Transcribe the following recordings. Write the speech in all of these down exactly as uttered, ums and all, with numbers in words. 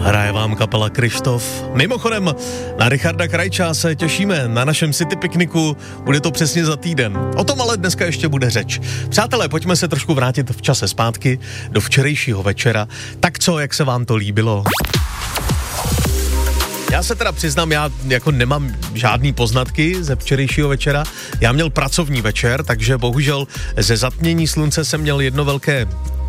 Hraje vám kapela Kryštof. Mimochodem, na Richarda Krajča se těšíme na našem City Pikniku. Bude to přesně za týden. O tom ale dneska ještě bude řeč. Přátelé, pojďme se trošku vrátit v čase zpátky do včerejšího večera. Tak co, jak se vám to líbilo? Já se teda přiznám, já jako nemám žádný poznatky ze včerejšího večera. Já měl pracovní večer, takže bohužel ze zatmění slunce jsem měl jedno velké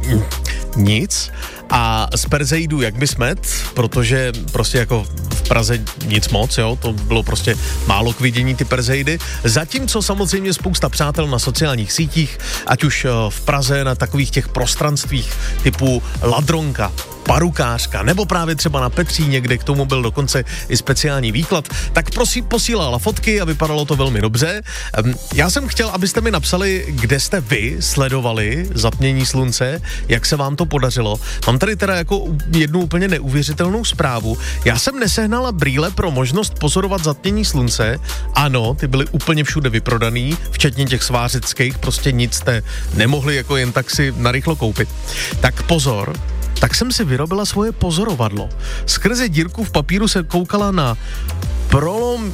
nic a z Perzeidů jak by smet, protože prostě jako v Praze nic moc, jo, to bylo prostě málo k vidění ty Perzeidy. Zatímco samozřejmě spousta přátel na sociálních sítích, ať už v Praze na takových těch prostranstvích typu Ladronka, Parukářka, nebo právě třeba na Petříně, kde k tomu byl dokonce i speciální výklad, tak prosím posílala fotky a vypadalo to velmi dobře. Já jsem chtěl, abyste mi napsali, kde jste vy sledovali zatmění slunce, jak se vám to podařilo. Mám tady teda jako jednu úplně neuvěřitelnou zprávu. Já jsem nesehnala brýle pro možnost pozorovat zatmění slunce. Ano, ty byly úplně všude vyprodaný, včetně těch svářeckých, prostě nic jste nemohli jako jen tak si narychlo koupit. Tak pozor, tak jsem si vyrobila svoje pozorovadlo. Skrze dírku v papíru se koukala na prolom,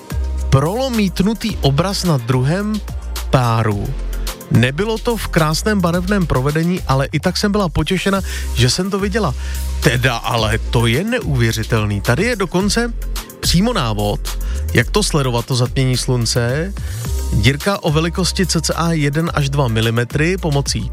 prolomítnutý obraz na druhém páru. Nebylo to v krásném barevném provedení, ale i tak jsem byla potěšena, že jsem to viděla. Teda, ale to je neuvěřitelný. Tady je dokonce přímo návod, jak to sledovat, to zatmění slunce. Dírka o velikosti cca jedna až dva milimetry pomocí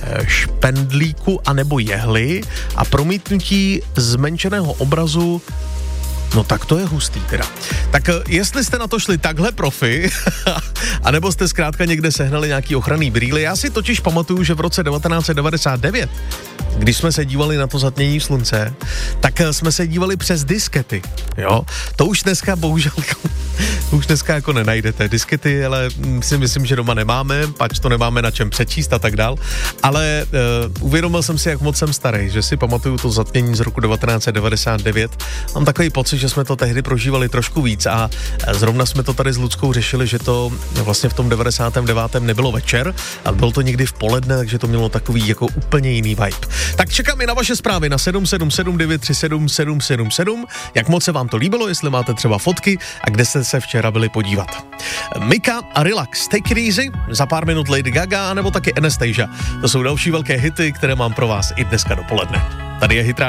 špendlíku anebo jehly a promítnutí zmenšeného obrazu. No tak to je hustý teda. Tak jestli jste na to šli takhle profi, anebo jste zkrátka někde sehnali nějaký ochranný brýle, já si totiž pamatuju, že v roce devatenáct set devadesát devět, když jsme se dívali na to zatmění slunce, tak jsme se dívali přes diskety, jo. To už dneska bohužel, už dneska jako nenajdete diskety, ale si myslím, že doma nemáme, pač to nemáme na čem přečíst a tak dál, ale uh, uvědomil jsem si, jak moc jsem starý, že si pamatuju to zatmění z roku devatenáct set devadesát devět. Mám takový pocit, že jsme to tehdy prožívali trošku víc a zrovna jsme to tady s Luckou řešili, že to vlastně v tom devadesátém devátém nebylo večer, ale bylo to někdy v poledne, takže to mělo takový jako úplně jiný vibe. Tak čekám i na vaše zprávy na sedm sedm sedm devět tři sedm sedm sedm sedm, jak moc se vám to líbilo, jestli máte třeba fotky a kde jste se včera byli podívat. Mika a Relax, Take It Easy, za pár minut Lady Gaga, nebo taky Anastasia. To jsou další velké hity, které mám pro vás i dneska dopoledne. Tady je Hit